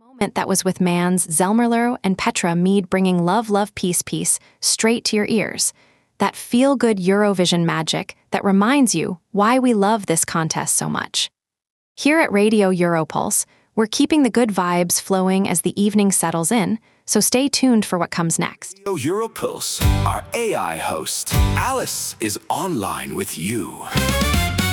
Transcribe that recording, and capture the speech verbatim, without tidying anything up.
Moment that was with Mans, Zelmerlo, and Petra Mead bringing Love, Love, Peace, Peace straight to your ears. That feel-good Eurovision magic that reminds you why we love this contest so much. Here at Radio Europulse, we're keeping the good vibes flowing as the evening settles in, so stay tuned for what comes next. Radio Europulse, our A I host, Alice, is online with you.